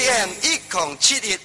AM1071。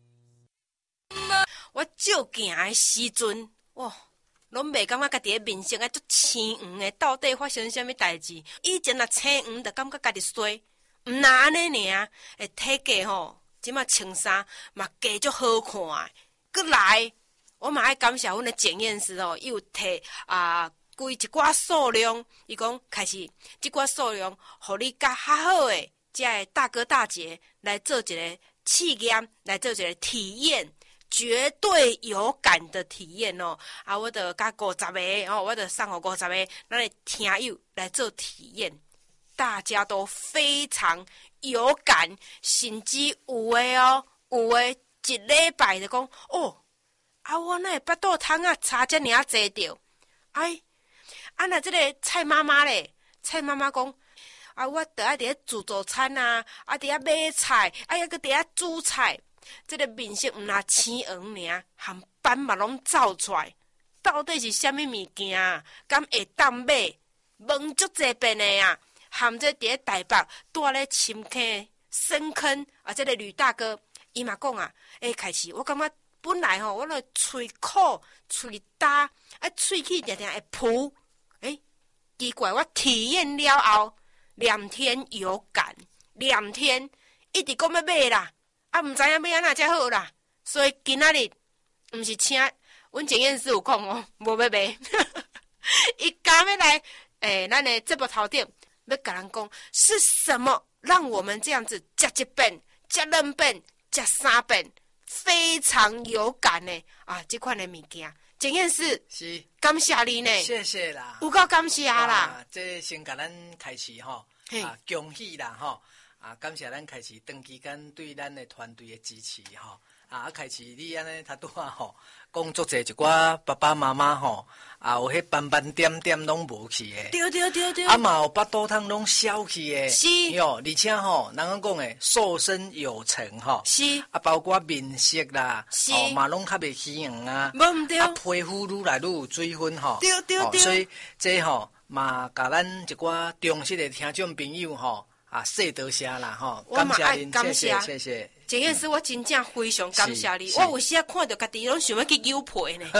我照镜的时阵，哇，拢袂感觉家己的面色啊足青黄的，到底发生什么代志？以前若青黄，就感觉家己衰，毋那安尼尔，体格吼，即马穿衫嘛加足好看的。搁来，我嘛爱感谢阮的检验师哦，伊有摕规一寡数量，伊讲开始即寡数量，互你甲较好的遮个大哥大姐来做一个试验，来做一个体验。绝对有感的体验哦！我就甲50个哦，我就送互50个咱的听友来做体验，大家都非常有感，甚至有的哦，有的一礼拜就讲哦，我哪会巴肚汤啊差遮尔济着？若这个蔡妈妈咧，蔡妈妈讲我得爱伫咧自助餐啊，伫咧买菜，还搁伫咧煮菜。这个面色毋若青黄尔，含斑嘛拢走出来，到底是啥物物件啊？敢会当买？问足济遍的啊！含这伫咧台北住咧深坑深坑这个吕大哥，伊嘛讲开始我感觉本来吼，我咧喙苦、喙焦，喙齿定定会浮，奇怪，我体验了后2天有感，2天一直讲要买啦。毋知影要安怎才好啦，所以今仔日毋是请阮检验师有讲哦，无要卖，伊敢要来咱的节目头顶要甲人讲是什么让我们这样子食1遍、食2遍、食3遍，非常有感的这款的物件。检验师是感谢你呢， 谢谢啦， 有够感谢啦。 这先甲咱开始吼，恭喜啦吼。感谢咱开始长期间对咱的团队的支持吼，开始你安尼他拄吼，工作者一寡爸爸妈妈吼，有迄斑斑点点拢无去的，对，嘛有巴肚汤拢消去的， 是哟，而且吼，人讲的瘦身有成吼， 是包括面色啦， 是嘛拢较袂起黄啊， 无毋对， 皮肤愈来愈有水分吼， 对， 所以这吼嘛，甲咱一寡忠实的听众朋友吼。谢多谢啦吼， 感谢您，谢谢。 检验师，我真正非常感谢你。我有时看到家己拢想要去扭皮呢。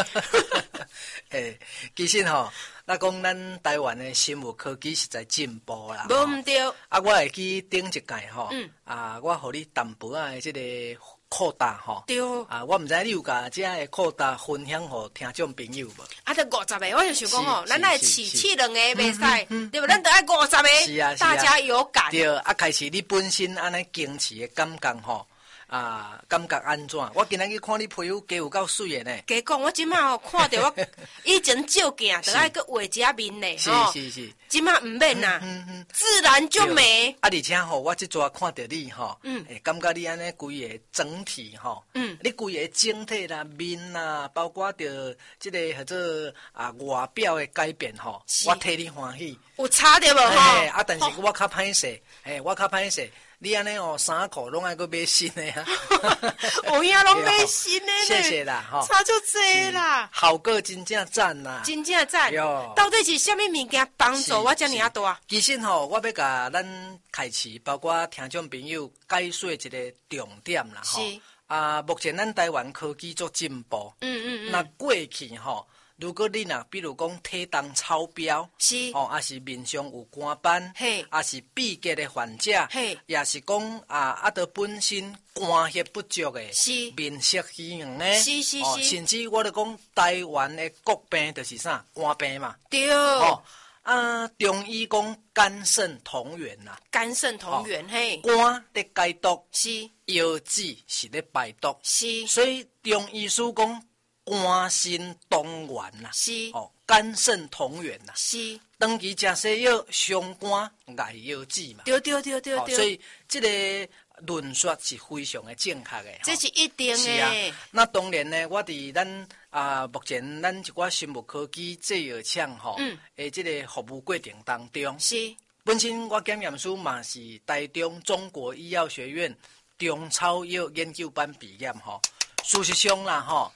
其实吼，咱讲咱台湾的生物科技实在进步啦。 无毋对。 我会记顶一届吼，我互你淡薄仔的这个扩大吼。 对。 我毋知你有甲这个扩大分享互听众朋友无？ 得50个，我就想讲吼，咱来饲2个袂使，对不？咱得爱50个， 是啊， 大家有感。 对，开始你本身安尼坚持的感觉吼。感觉安怎？我今仔日看你皮肤加有够水的呢。 加讲，我即马看到我以前照镜，就爱搁画一下面呢。 是。 即马毋免啦，自然就美。 而且吼，我即阵看到你吼，感觉你安尼规个整体吼，你规个整体啦、面啦，包括着即个或者外表的改变吼，我替你欢喜。 有差着无吼？ 但是我较歹势，你安尼衫裤拢爱搁买新的啊！ 有影拢买新的呢。 谢谢啦， 差就这啦。 效果真正赞啦， 真正赞。到底是啥物物件帮助我遮尔大？ 其实吼，我要甲咱开始，包括听众朋友解说一个重点啦。是目前咱台湾科技做进步。那过去吼。如果你比如讲体重超标， 是还是面上有肝斑，还是闭结的患者，也是讲都本身肝血不足的， 是面色虚黄的， 是， 甚至我咧讲台湾的国病就是啥肝病嘛， 对， 中医讲肝肾同源啦， 肝肾同源， 肝在解毒， 是腰子是咧排毒， 是， 所以中医师讲。肝肾同源啦， 是肝肾同源啦， 是。 长期食西药伤肝碍腰子嘛， 对。 所以这个论述是非常的正确的， 这是一定的。 是啊，那当然呢，我伫咱目前咱一寡生物科技制药厂吼，这个服务过程当中， 是本身我检验师嘛是台中中国医药学院中草药研究班毕业吼，事实上啦吼。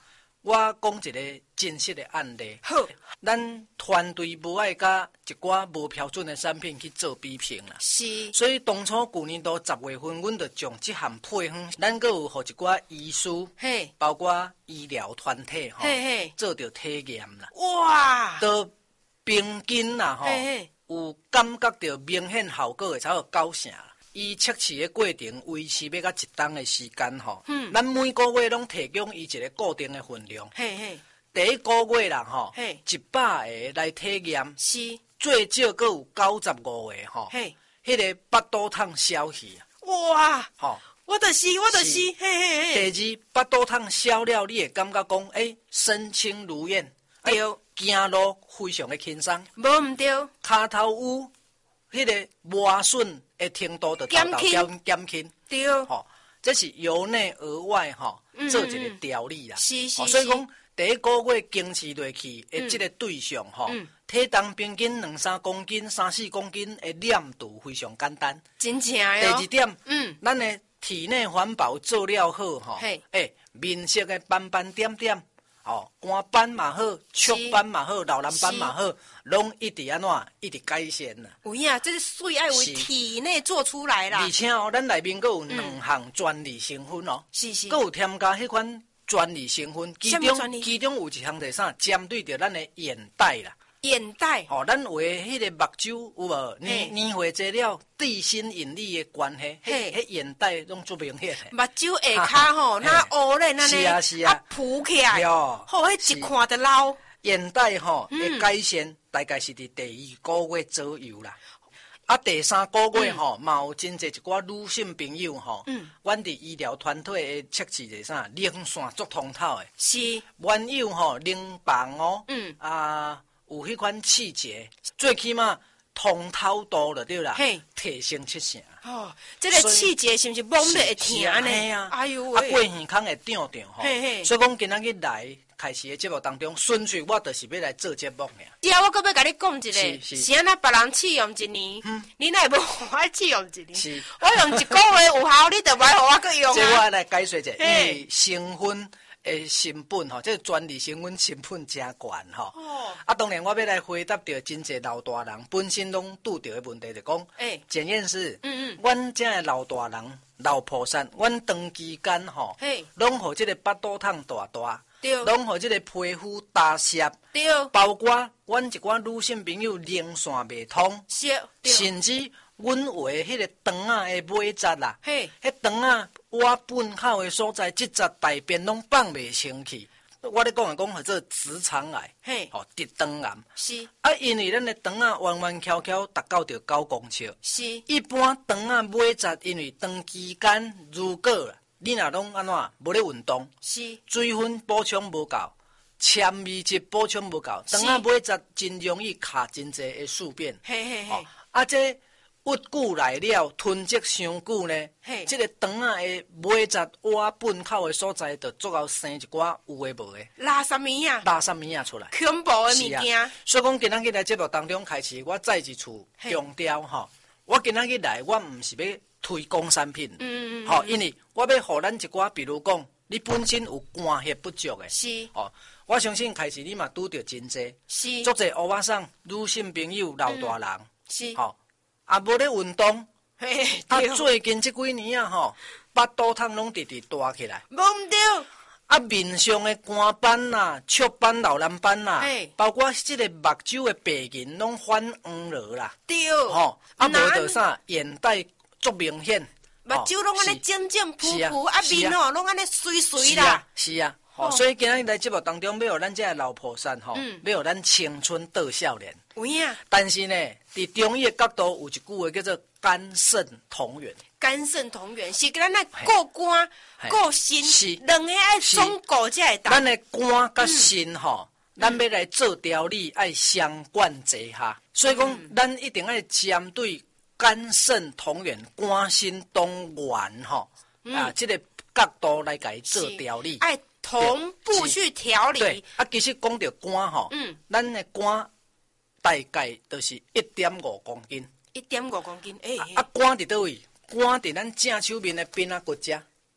我讲一个真实的案例。 好， 咱团队无爱甲一寡无标准的产品去做比拼啦。 是， 所以当初旧年度10月份，阮就将这项配方，咱阁有互一寡医师， 嘿， 包括医疗团体吼， 嘿嘿， 做着体验啦。 哇， 都平均啦吼， 嘿嘿， 有感觉到明显效果的，才有9成。伊测试的过程维持要到1冬的时间吼，咱每个月拢提供伊一个固定的分量。 嘿嘿， 第一个月啦吼嘿 ，100个来体验， 是， 最少阁有95个吼， 嘿， 迄个巴肚痛消去啊， 哇， 吼。 我就是，嘿嘿嘿， 第二，巴肚痛消了，你会感觉讲，身轻如燕， 对， 行路非常的轻松， 无毋对， 骹头有迄个磨损的程度就减轻， 对， 吼，这是由内而外吼做一个调理啦。 是， 所以讲第一个月经持落去的这个对象吼，体重平均2-3公斤、3-4公斤的量度非常简单。 真正第哦。 二点，咱的体内环保做了好吼，面色的斑斑点点。肝斑嘛好，雀斑嘛好，老人斑嘛好，拢一直安怎一直改善啦。 有影，这个水爱为体内做出来啦。 而且咱内面佫有2项专利成分哦， 是， 佫有添加迄款专利成分，其中有一项是啥？针对着咱的眼袋啦。 眼袋， 咱画迄个目睭有无？年岁侪了，地心引力的关系，迄眼袋拢足明显。 目睭下骹吼，那乌咧，那呢， 是啊， 浮起来，吼，迄一看就老。 眼袋吼的改善大概是伫第2个月左右啦。第3个月吼，嘛有真侪一寡女性朋友吼，阮伫医疗团队的测试是啥？零线足通透的， 是原有吼零磅哦，有迄款气节，最起码通透度就对啦，提升7成。 哦，这个气节是不是摸了会疼呢？哎呦喂， 过耳孔会胀吼。所以讲今仔日来开始的节目当中，纯粹我就是要来做节目尔。 对啊，我搁要甲你讲一个，是安那别人试用1年，你哪会无我试用1年？ 是， 我用1个月有效，你就袂互我搁用啊。 这我来解说者，因为成分的成本吼，这专利成分成本真悬吼。当然我要来回答到真侪老大人本身拢拄着的问题，就讲，检验师，阮这的老大人、老菩萨，阮长期间吼，拢互这个巴肚痛大，拢互这个皮肤打湿，包括阮一寡女性朋友零线袂通，甚至阮画迄个肠仔的尾节啦，迄肠仔挖本口的所在，即节大便拢放袂清去。我咧讲做直肠癌，直肠癌。 是因为咱的肠仔弯弯翘翘，达到着9公尺。 是一般肠仔尾节，因为长期间如果你若拢安怎无咧运动， 是水分补充无够，纤维质补充无够，肠仔尾节真容易卡真侪的宿便。这屈久来了，囤积伤久呢，这个肠仔的尾节挖本口的所在，就足够生一寡有诶无诶， 拉什么呀？ 出来， 恐怖的物件。 所以讲今仔日来节目当中开始，我再一次强调吼，我今仔日来，我毋是要推广产品，因为我要互咱一寡，比如讲，你本身有肝血不足诶， 是， 我相信开始你嘛拄着真济， 是， 足侪乌仔桑、女性朋友、老大人， 是， 无咧运动，最近这几年巴肚痛拢直直大起来， 无毋对， 面上的肝斑啦、雀斑、老人斑啦，包括这个目睭的白银拢反黄了啦， 对， 无就啥眼袋足明显， 目睭拢安尼尖尖扑扑，面拢安尼水水啦， 是啊。所以今日来节目当中，要互咱这老菩萨要互咱青春到少年。 有影。 但是呢，伫中医的角度有一句话叫做肝肾同源。 肝肾同源是咱那顾肝、顾心，两个爱总顾才会当。 咱的肝甲心咱要来做调理，爱相贯齐下。所以讲，咱一定要针对肝肾同源、肝心同源这个角度来甲伊做调理。 爱同步去调理。 对，其实讲到肝咱的肝大概就是1.5公斤。 1.5公斤， 肝伫倒位？肝伫咱正手面的边骨折。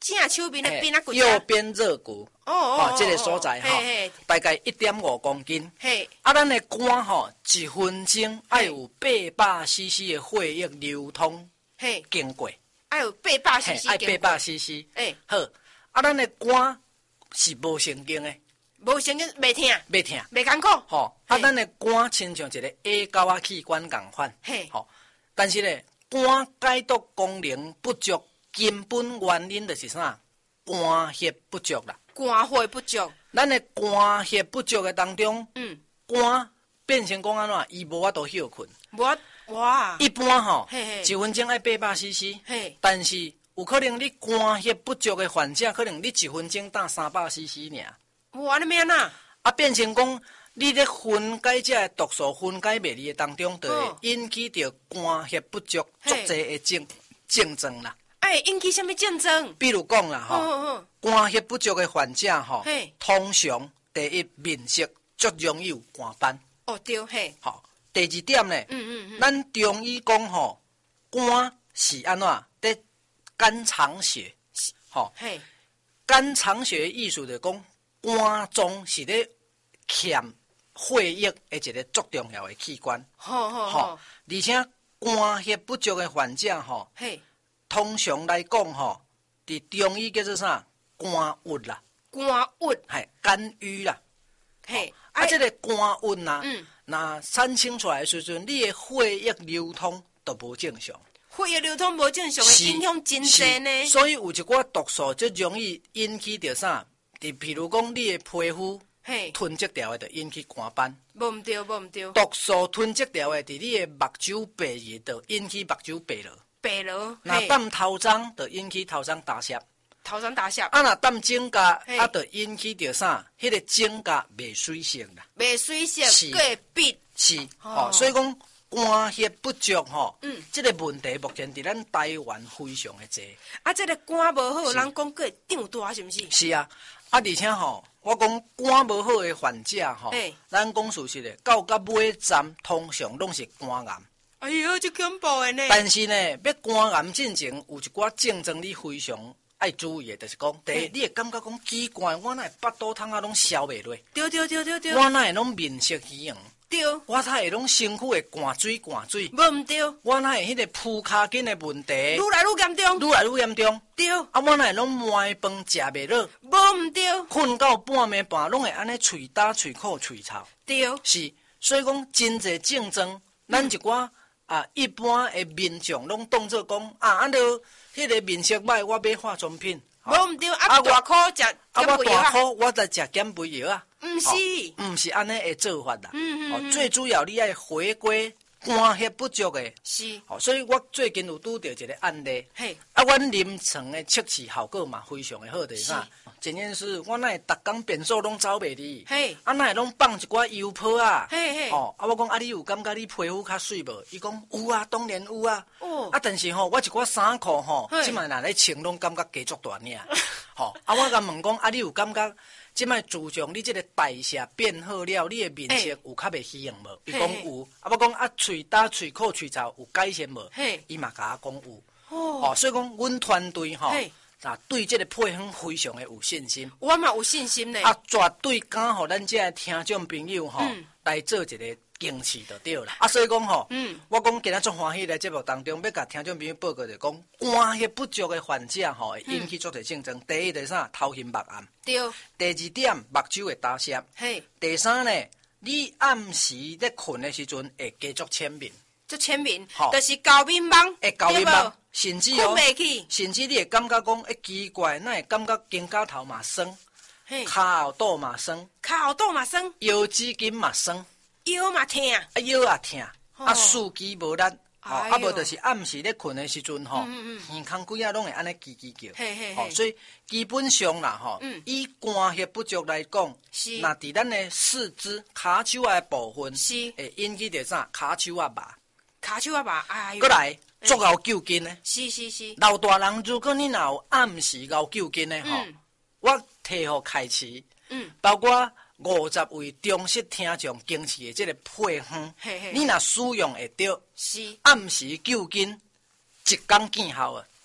正手边的边啊骨右边肋骨这个所在大概1.5公斤。 嘿， 咱的肝1分钟要有800cc 的血液流通， 嘿， 经过， 要有800cc， 要800cc。好，咱的肝是无神经的， 无神经袂痛，袂艰苦。 咱的肝亲像一个 A 狗仔器官共款。但是咧，肝解毒功能不足，根本原因就是啥？肝血不足啦。 肝血不足，咱的肝血不足的当中，肝变成讲安怎？伊无法度休困。 哇！ 一般1分钟要800cc，但是有可能你肝血不足的患者，可能你1分钟打300cc 尔。 哇，你咩呐？ 变成讲你咧分解这毒素分解袂离的当中，就会引起着肝血不足足侪的症状啦。 引起什么症状？ 比如讲啦，肝血不足的患者通常第一面色足容易有肝斑。 对嘿。 第二点呢，咱中医讲肝是安怎？在肝藏血。肝藏血的意思就是讲肝脏是咧欠血液的一个足重要的器官。而且肝血不足的患者通常来讲伫中医叫做啥？肝郁啦。 肝郁， 肝郁啦。这个肝郁呐，那产生出来的时阵，你的血液流通都无正常。 血液流通无正常，会影响真济呢。 所以有一寡毒素就容易引起着啥？譬如讲你的皮肤囤积掉的，就引起肝斑。 无毋对。 毒素囤积掉的，伫你的目睭白热，就引起目睭白落。那淡头脏，就引起头脏打湿。若淡指甲，就引起着啥？迄个指甲袂水性啦。 袂水性，佫会闭。 是，所以讲肝血不足这个问题目前伫咱台湾非常的多。 这个肝无好，人讲佫会长大，是毋是？ 是啊，而且我讲肝无好的患者咱讲事实的，到尾站通常拢是肝癌。 哎呦，这恐怖的呢！ 但是呢，要肝癌进前有一寡症状，你非常爱注意的，就是讲，第一，你会感觉讲奇怪，我哪会巴肚汤啊拢消袂落？ 对， 我哪会拢面色虚黄？ 对， 我哪会拢身躯会寒水？ 无毋对， 我哪会迄个铺骹筋的问题愈来愈严重？对， 我哪会拢糜饭食袂落？ 无毋对， 困到半暝半拢会安尼喙焦、喙苦、喙臭。 对， 是，所以讲真侪症状，咱一寡一般的民众拢当作讲安着迄个面色歹，我买化妆品。 无毋对，大箍食减肥药。 我大箍我再食减肥药啊。 毋是安尼的做法啦。最主要你爱回归肝血不足的。 是。 所以我最近有拄到一个案例。阮临床的测试效果嘛非常的好，就是啥？前件事我哪会逐工便所拢走袂离？哪会拢放一寡油泡啊？我讲你有感觉你皮肤较水无？伊讲有啊，当然有啊。但是我一寡衫裤即摆若咧穿拢感觉加足大领。我甲问讲你有感觉？即摆自从你这个代谢变好了，你的面色有较袂虚黄无？伊讲有。我讲喙焦、喙苦、喙臭有改善无？伊嘛甲我讲有。所以讲阮团队对这个配方非常的有信心。 我嘛有信心呢。 绝对敢互咱这个听众朋友来做一个坚持就对啦。所以讲我讲今仔足欢喜来节目当中，要甲听众朋友报告就讲，肝血不足的患者会引起足侪症状。第一就是啥？头晕目暗。 对。 第二点，目睭会打湿。第三呢，你暗时咧困的时阵会加足浅眠。 就是高面盲。 会高面盲，甚至困袂起， 甚至你会感觉讲奇怪，哪会感觉肩胛头嘛酸，骹后肚嘛酸，腰趾筋嘛酸。 腰嘛痛， 腰也痛，四肢无力，无就是暗时咧困的时阵耳孔鬼啊拢会安尼叽叽叫，所以基本上啦以肝血不足来讲，那伫咱的四肢骹手的部分，会引起着啥？骹手啊麻，哎呦，过来足熬揪筋呢。 是， 老大人如果你若有暗时熬揪筋的我提互开始，包括50位忠实听众坚持的这个配方，你若使用会到，暗时救筋，1天见效啊！ 哇，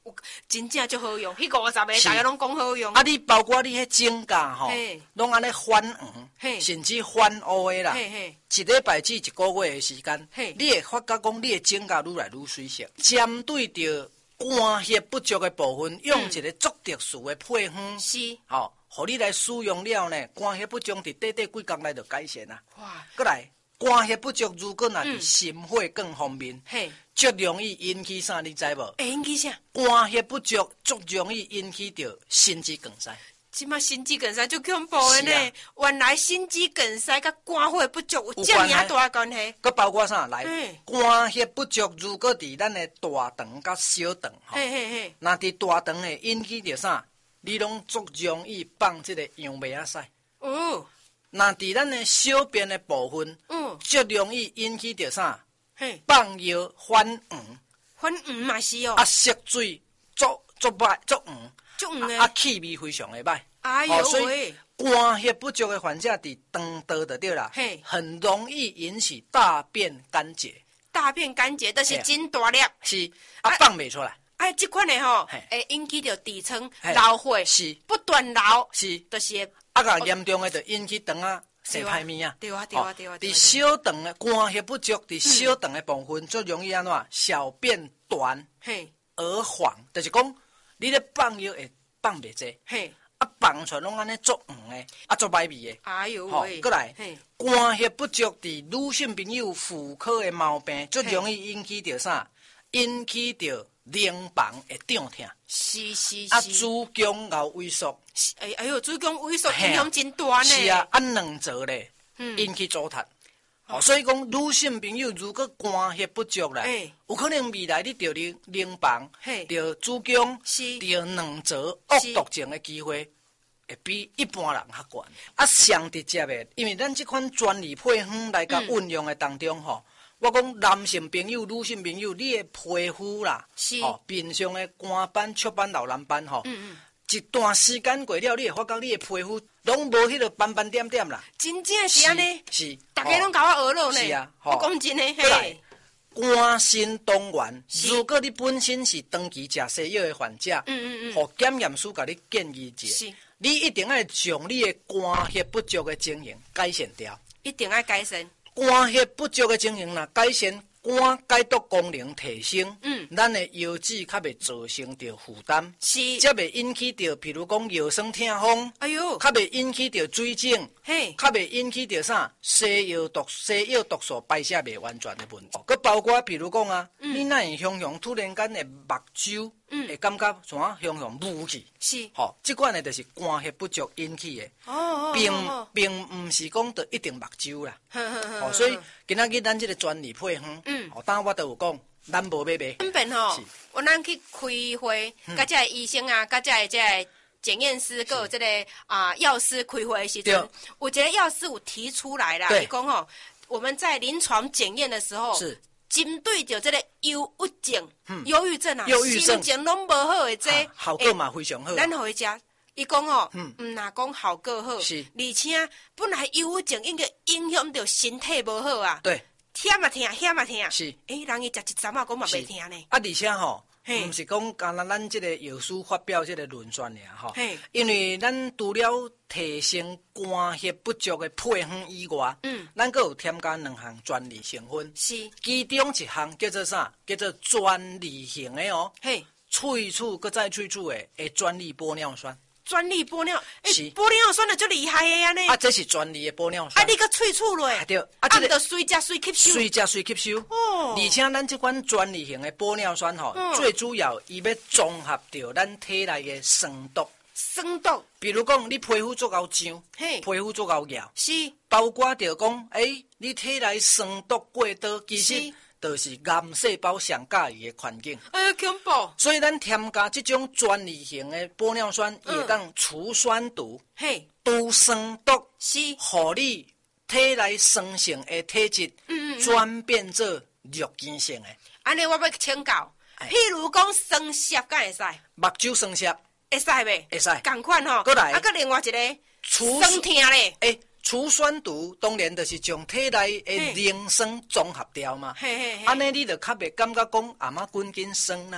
真正就好用，迄50个大家拢讲好用。 啊，你包括你迄指甲吼，拢安尼翻黄，甚至翻乌的啦。一礼拜至一个月的时间，你会发觉讲你的指甲愈来愈水色。针对着肝血不足的部分，用一个足特殊的配方， 是， 吼，互你来使用了呢，肝血不足伫短短几工内就改善啦。 哇， 过来，肝血不足如果若伫心血管方面，足容易引起啥？你知无？ 会引起啥？ 肝血不足足容易引起着心肌梗塞。 即马心肌梗塞足恐怖的呢！原来心肌梗塞甲肝血不足有这么大关系。 佮包括啥？来，肝血不足如果伫咱的大肠甲小肠吼，那伫大肠会引起着啥？你拢足容易放这个羊麦仔屎。 哦。 那伫咱的小便的部分，足容易引起着啥？放药反黄。 反黄嘛是哦。 啊，色水足歹足黄。啊，气味非常的歹。 哎呦所以肝血不足的患者伫肠道就对啦，很容易引起大便干结。 大便干结，就是真大粒。 是啊，放袂出来。 哎，这款的吼，会引起着痔疮、老血， 是不断老， 是， 就是啊，甲严重的就引起肠啊生歹物啊。 对啊，对啊，对啊。 伫小肠的肝血不足，伫小肠的部分最容易安怎？小便短，而黄，就是讲你咧放药会放袂济，啊放出来拢安尼足黄的，啊足歹味的。 哎呦喂！ 过来，肝血不足伫女性朋友妇科的毛病，最容易引起着啥？引起着淋巴会胀痛。 是。 啊，子宫熬萎缩。 哎呦，子宫萎缩影响真大呢。 是啊，啊卵巢咧引起阻塞。所以讲，女性朋友如果肝血不足啦，有可能未来你得淋巴、得子宫、得卵巢恶毒症的机会，会比一般人较悬。啊，上直接的，因为咱这款专利配方来甲运用的当中吼，我讲男性朋友、女性朋友，你的皮肤啦，面上的肝斑、雀斑、老蓝斑吼。一段时间过了，你会发觉你的皮肤拢无迄个斑斑点点啦。 真正是安尼， 是， 大家拢甲我学咯呢。 是啊， 我讲真诶， 肝肾动员，如果你本身是长期食西药的患者，互检验师甲你建议一下，你一定要将你的肝血不足的情形改善掉。 一定要改善。 肝血不足的情形若改善。肝解毒功能提升，咱的腰子较袂造成着负担， 是， 则袂引起着，譬如讲腰酸痛风，哎呦，较袂引起着水肿，较袂引起着啥西药毒素排泄袂完全的问题。佮包括譬如讲啊，你哪会常常突然间的目睭，会感觉啥常常雾气， 是， 这款的就是肝血不足引起的，并唔是讲就一定目睭啦，所以今仔日咱这个专利配方。当我都有讲，咱无买卖。 根本吼，我咱去开会，甲这医生啊，甲这检验师，佮有这个药师开会的时阵，有一个药师有提出来啦，伊讲吼，我们在临床检验的时候，是针对着这个忧郁症啊，心情拢无好的这， 效果嘛非常好。 咱互伊食。伊讲哦，唔若讲效果好，而且本来忧郁症应该影响到身体无好啊。 对。 险嘛疼，险嘛疼， 是。 人伊食一针啊，讲嘛袂疼呢。 而且吼，唔是讲干那咱这个药师发表这个论宣尔吼，因为咱除了提升肝血不足的配方以外，咱阁有添加2项专利成分，是。其中一项叫做啥？叫做专利型的哦，萃取搁再萃取的专利玻尿酸。 专利玻尿，玻尿酸就足厉害的安尼。 这是专利的玻尿酸。 你搁萃取落， 对， 这个随食随吸收， 随食随吸收。哦。而且咱这款专利型的玻尿酸吼，最主要伊要综合掉咱体内的酸毒。 酸毒， 比如讲你皮肤足够痒，皮肤足够痒，是。包括着讲，你体内酸毒过多，其实。就是癌细胞上介意的环境， 恐怖！ 所以咱添加这种专利型的玻尿酸，伊会当除酸毒、除酸毒，是，互你体内酸性的体质转变做绿金性的。 安尼我要请教，譬如讲酸涩，敢会使？ 目睭酸涩会使袂？ 会使。 同款吼， 过来， 搁另外一个酸痛咧。 除酸毒当然就是将体内的磷酸综合掉嘛，安尼你就较袂感觉讲阿妈滚紧酸啦。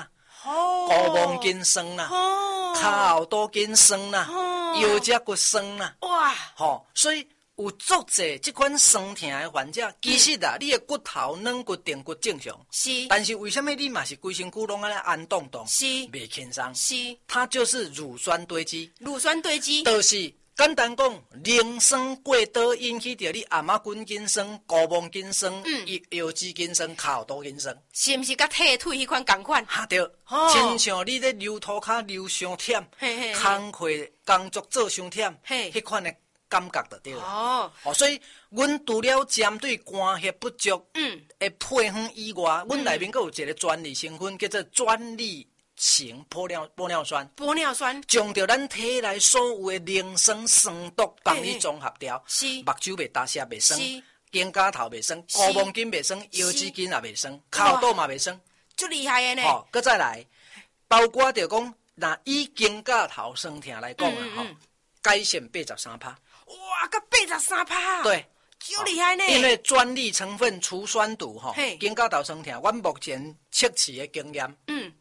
膏肓筋酸啦，骹后肚筋酸啦，腰脊骨酸啦， 哇， 所以有足侪这款酸痛的患者，其实啊，你的骨头、软骨、定骨正常， 是， 但是为什么你嘛是规身躯拢安尼安动动， 是， 袂轻松？ 是， 它就是乳酸堆积， 乳酸堆积， 就是简单讲，磷酸过多引起着你颔仔骨筋酸、膏肓筋酸、腰肌筋酸、骹后肚筋酸， 是毋是甲退腿迄款共款？ 对，亲像你咧溜涂骹溜伤忝，工课工作做伤忝，迄款的感觉就对了。所以阮除了针对肝血不足的配方以外，阮内面阁有一个专利成分，叫做专利型玻尿酸。 玻尿酸将着咱体内所有的磷酸酸毒帮你综合掉， 是目睭袂打斜袂酸， 是肩胛头袂酸，膏肓筋袂酸，腰肌筋也袂酸，骹肚嘛袂酸， 足厉害的呢。 搁再来，包括着讲，那以肩胛头酸痛来讲啊，改善83%。 哇，个83%， 对， 足厉害呢。 因为专利成分除酸度肩胛头酸痛，阮目前测试的经验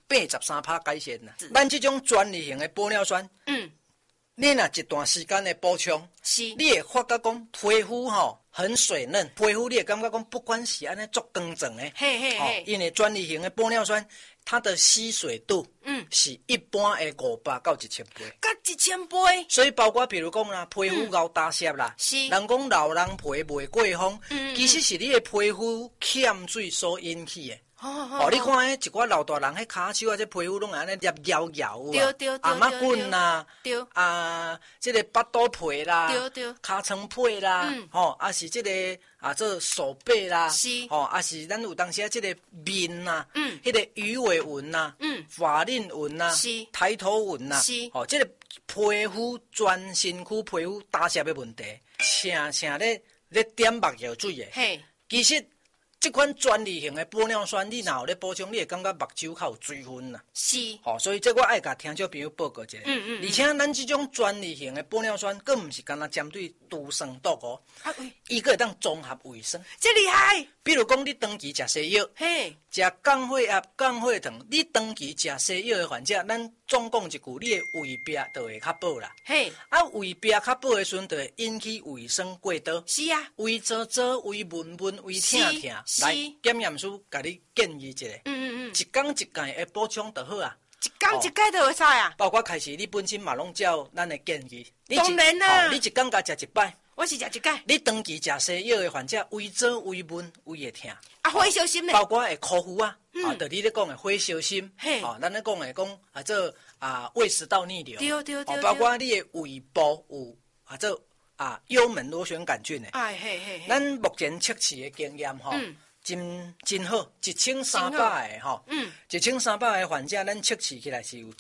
，83%改善啦。咱这种专利型的玻尿酸，你若一段时间的补充，你会发觉讲皮肤很水嫩，皮肤你会感觉讲不管是安尼足光泽的，因为专利型的玻尿酸，它的吸水度是一般的500到1000倍， 甲1000倍。 所以包括比如讲啦，皮肤熬打湿啦，人讲老人皮袂过风，其实是你的皮肤欠水所引起的。你看迄一寡老大人，迄骹手啊，这皮肤拢安尼捏摇摇啊，颔仔骨啦，这个巴肚皮啦，尻川皮啦，是这个做手背啦，是咱有当时这个面呐，迄个鱼尾纹呐，法令纹呐，抬头纹呐，这个皮肤全身躯皮肤打湿的问题，常咧点目药水的，其实。这款专利型的玻尿酸，你若有咧补充，你会感觉目睭较有水分啦。 是， 所以这我爱甲听众朋友报告一下。而且咱这种专利型的玻尿酸，更毋是干那针对毒酸毒哦，伊个会当综合卫生。 这厉害！ 比如讲，你长期食西药，食降血压、降血糖，你长期食西药的患者，咱总讲一句，你的胃壁就会较饱啦。胃壁较饱的时阵，就会引起胃酸过多。 是啊， 胃灼灼、胃闷闷、胃痛痛。来，检验师甲你建议一下，一天一盖的补充就好啊。 一天一盖就会使啊。 包括开始，你本身嘛拢照咱的建议。 当然啦， 你一天甲食一摆。 我是食一盖。 你长期食西药的患者，胃灼、胃闷、胃会痛。 火烧心呢？ 包括会哭腹啊，就你咧讲的火烧心，咱咧讲的讲做胃食道逆流。 对。 包括你的胃部有做幽门螺旋杆菌的。咱目前测试的经验真好，1300个1300个患者，咱测试起来是有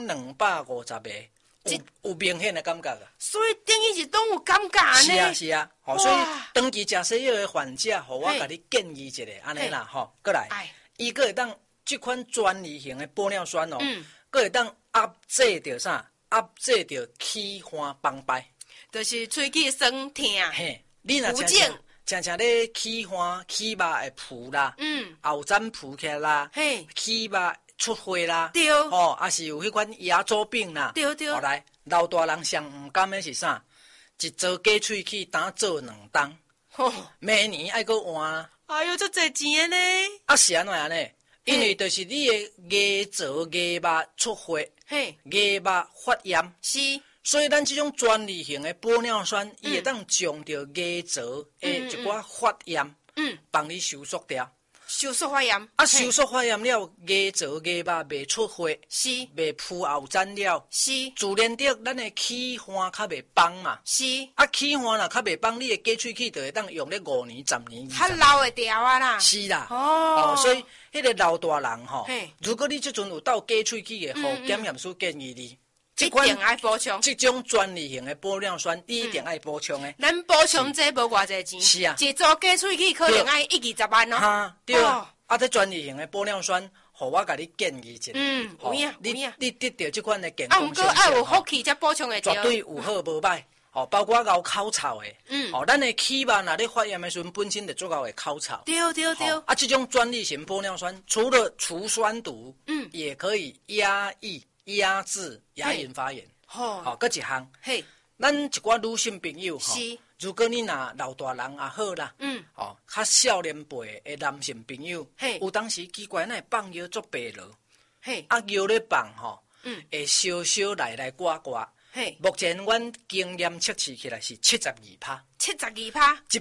1250个有明显的感觉啊。 所以等于是都有感觉呢。 是啊，所以长期食西药的患者，我甲你建议一下，安尼啦，过来，伊个会当这款专利型的玻尿酸个会当压制着啥？压制着气환崩败， 就是喙齿酸痛。 你若常咧气환、气肉会浮啦，后枕浮起来啦，气肉出血啦，也是有迄款牙周病啦。对。来，老大人上毋甘的是啥？一做假喙齿当做2档，明年爱搁换。 哎呦，这侪钱的呢！ 是安怎样呢？因为就是你的牙槽、牙肉出血，牙肉发炎。是。所以咱这种专利型的玻尿酸，伊会当将着牙槽的一寡发炎，帮你收缩掉。 收缩发炎。 收缩发炎了，牙槽、牙肉袂出血，是袂浮后粘了，是自然着咱的气환较袂崩嘛。是气환若较袂崩，你的假喙齿就会当用咧5年、10年。 较老会掉啊啦。 是啦。所以迄个老大人如果你即阵有斗假喙齿的，检验师建议你。 一定爱补充， 这种专利型的玻尿酸，你一定爱补充的。 咱补充这无偌济钱， 是啊， 一组假喙齿可能爱1-20万哦。 对啊，这专利型的玻尿酸，互我甲你建议一下。 有影。 你得到这款的健康。 不过爱有福气才补充会到。 绝对有好无歹。 包括熬口臭的，咱的气管若咧发炎的时阵，本身就足够会口臭。 对， 这种专利型玻尿酸除了除酸毒，也可以压制牙龈发炎。搁一项，咱一寡女性朋友如果你若老大人也好啦，较少年辈的男性朋友，有当时奇怪，那放药足白落，药咧放会稍稍来刮刮。目前阮经验测试起来是72%， 72%，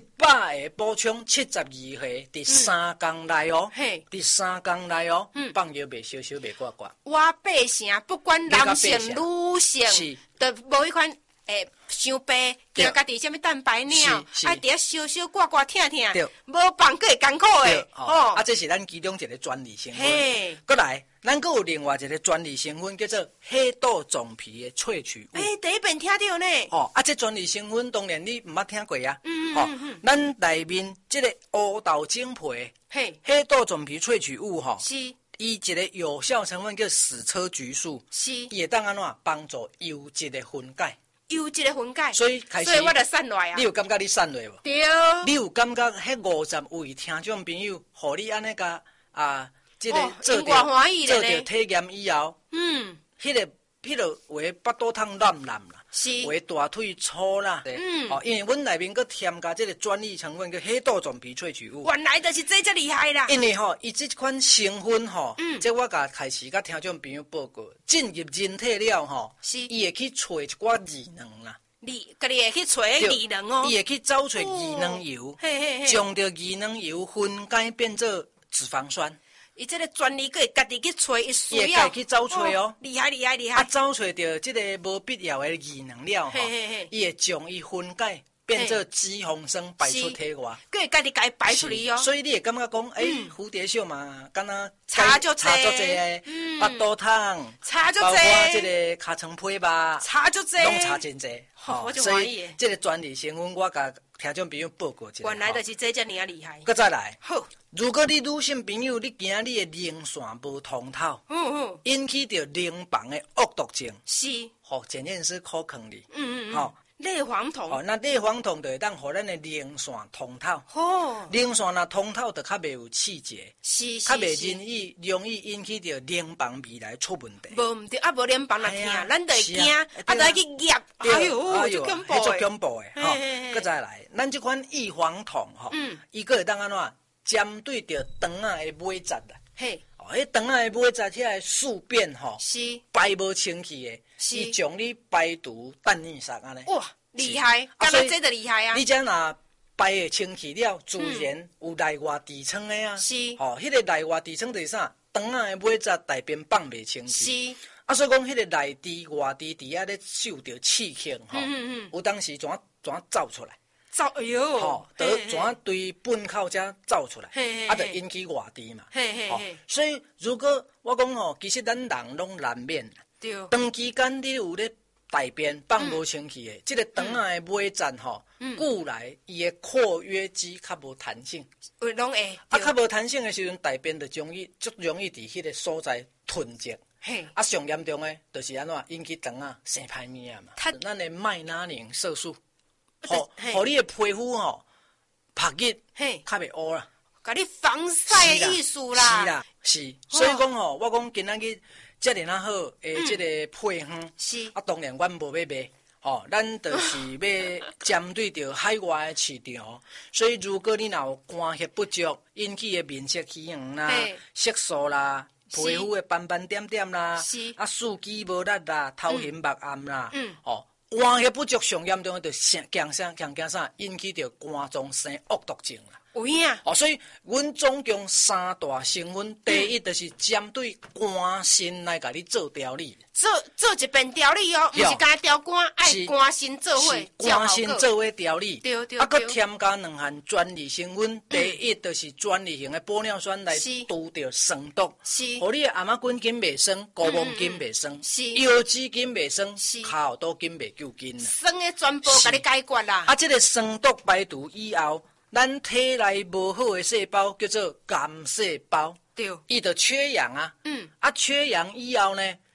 100个补充72回，第3天内第3天内放药袂稍稍袂刮刮。 我百姓不管男性女性，都无迄款伤白，惊家己什么蛋白尿，爱伫遐烧烧刮刮疼疼，无放佫会艰苦诶。 这是咱其中一个专利成分。过来，咱佫有另外一个专利成分叫做黑豆种皮的萃取物。 第一遍听到呢。 这专利成分当然你毋捌听过啊。咱内面这个乌豆精皮，黑豆种皮萃取物是。伊一个有效成分叫矢车菊素，伊会当安怎帮助油质的分解。 油质的分解， 所以我就散落啊。 你有感觉你散落无？ 对。 你有感觉迄50位听众朋友，互你安尼个这个做着体验以后，迄个话巴肚痛烂烂啦，话大腿粗啦，因为阮内面佫添加这个专利成分叫黑豆种皮萃取物。 原来就是这么厉害啦！ 因为伊这款成分这我开始甲听众朋友报告，进入人体了伊会去找一寡异能啦。 家己会去找异能伊会去找出异能油，将着异能油分解变做脂肪酸。 伊这个专利，佫会家己去找，伊需要，伊会去找找厉害！ 找找到这个无必要的异能了伊会将伊分解变做脂肪酸排出体外， 佫会家己家排出去所以你会感觉讲，蝴蝶袖嘛，敢若差足济的，巴肚痛， 差足济， 包括这个尻川皮吧， 差足济， 拢差真济。 我就欢喜。 这个专利成分，我甲听众朋友报告一下。 原来就是这么厉害。 佫再来， 好。 如果你女性朋友，你惊你的凝线无通透，引起着凝房的恶毒症，检验师可坑你。 类黄酮。 那类黄酮就会当互咱的凝线通透。凝线若通透，就较袂有刺节，较袂容易引起着凝房未来出问题。 无对，无凝房若疼，咱就会惊，再去压，哎呦，足恐怖的。佫再来，咱这款异黄酮伊佫会当安怎？针对着肠仔的尾节啦，迄肠仔的尾节遐个宿便排无清气的，伊将你排毒淡硬煞安尼。 哇，厉害！干那这就厉害啊！ 你这若排会清气了，自然有内外痔疮的啊。迄个内外痔疮就是啥？肠仔的尾节大便放袂清气。所以讲，迄个内痔外痔伫遐咧受着刺激有当时怎走出来。 哎呦， 怎对粪口遮走出来，就引起外痔嘛。所以如果我讲其实咱人拢难免。长期间你有咧大便放无清气的，这个肠仔的尾节久来伊的括约肌较无弹性， 拢会。 较无弹性的时阵，大便就足容易伫迄个所在囤积。上严重的，就是安怎引起肠仔生歹物啊嘛。咱的麦拉宁色素。互你的皮肤晒日较袂乌啦， 甲你防晒的意思啦， 是。所以讲我讲今仔日遮尔好诶，这个配方当然阮无要卖，咱就是要针对着海外的市场。所以如果你若有肝血不足引起的面色虚黄啦、色素啦、皮肤的斑斑点点啦、四肢无力啦、头晕目暗啦，肝血不足上严重的，就惊啥？引起着肝脏生恶毒症啦。 有影。 所以阮总共3大成分，第一就是针对肝肾来甲你做调理。 做一遍调理不是干调肝，爱肝肾做伙， 肝肾做伙调理。 对。 佫添加2项专利成分，第一就是专利型的玻尿酸来除掉酸毒，互你的阿妈菌根袂酸，睾丸菌袂酸，腰子菌袂酸，骹后肚菌袂揪筋啦。 酸的全部甲你解决啦。 这个酸毒排除以后，咱体内无好的细胞叫做癌细胞，伊就缺氧啊。缺氧以后呢？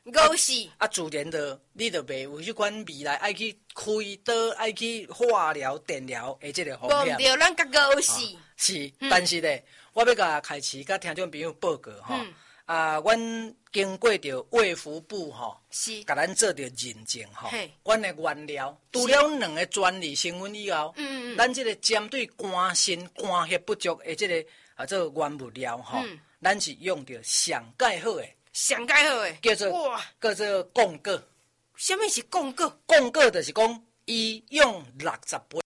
误死。 自然的，你就袂有迄款未来爱去开刀、爱去化疗、电疗的这个风险。 无对，咱甲误死。 是，但是咧，我要甲开始甲听众朋友报告吼。阮经过着卫福部吼， 是， 甲咱做着认证吼。 嘿， 阮的原料除了2个专利成分以后，咱这个针对肝肾肝血不足的这个做原物料吼，咱是用着上盖好的。 上盖好诶， 叫做贡果。 什么是贡果？ 贡果就是讲伊用60倍